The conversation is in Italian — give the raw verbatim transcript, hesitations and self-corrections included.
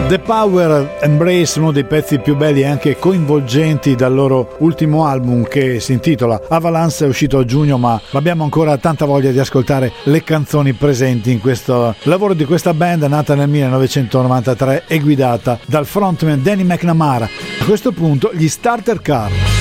The Power Embrace, uno dei pezzi più belli e anche coinvolgenti dal loro ultimo album che si intitola Avalanche, è uscito a giugno, ma abbiamo ancora tanta voglia di ascoltare le canzoni presenti in questo lavoro di questa band nata nel millenovecentonovantatré e guidata dal frontman Danny McNamara. A questo punto gli Starter Car.